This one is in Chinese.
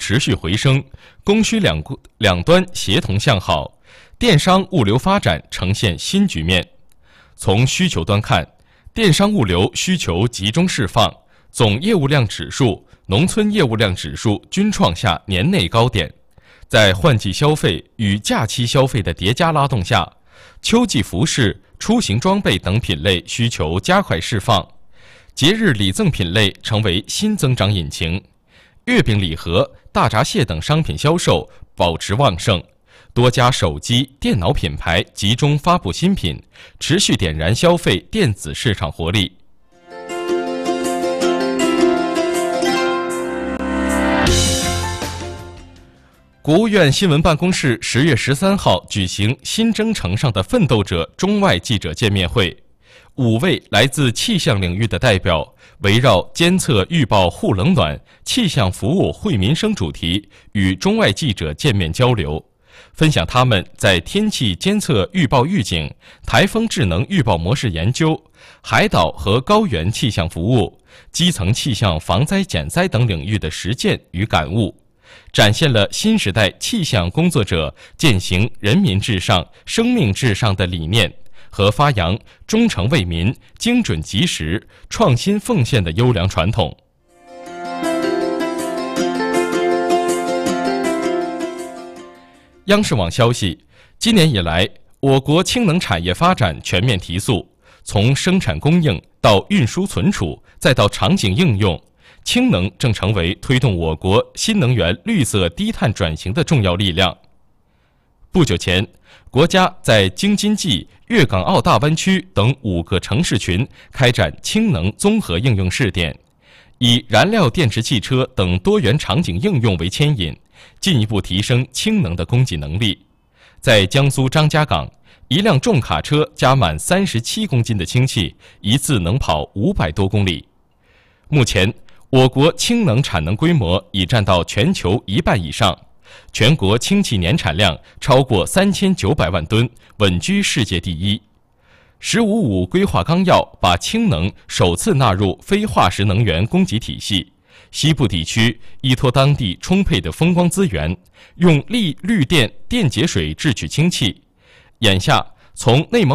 持续回升，供需两端协同向好，电商物流发展呈现新局面。从需求端看，电商物流需求集中释放，总业务量指数、农村业务量指数均创下年内高点。在换季消费与假期消费的叠加拉动下，秋季服饰、出行装备等品类需求加快释放，节日礼赠品类成为新增长引擎。月饼礼盒、大闸蟹等商品销售保持旺盛，多家手机、电脑品牌集中发布新品，持续点燃消费电子市场活力。国务院新闻办公室10月13号举行新征程上的奋斗者中外记者见面会，5位来自气象领域的代表围绕监测预报护冷暖、气象服务惠民生主题与中外记者见面交流，分享他们在天气监测预报预警、台风智能预报模式研究、海岛和高原气象服务、基层气象防灾减灾等领域的实践与感悟，展现了新时代气象工作者践行人民至上、生命至上的理念和发扬忠诚为民、精准及时、创新奉献的优良传统。央视网消息，今年以来，我国氢能产业发展全面提速，从生产供应到运输存储，再到场景应用，氢能正成为推动我国新能源绿色低碳转型的重要力量。不久前，国家在京津冀、粤港澳大湾区等5个城市群开展氢能综合应用试点，以燃料电池汽车等多元场景应用为牵引，进一步提升氢能的供给能力。在江苏张家港，一辆重卡车加满37公斤的氢气，一次能跑500多公里。目前，我国氢能产能规模已占到全球1半以上，全国氢气年产量超过3900万吨，稳居世界第一。“15+5”规划纲要把氢能首次纳入非化石能源供给体系。西部地区依托当地充沛的风光资源，用绿电电解水制取氢气。眼下，从内蒙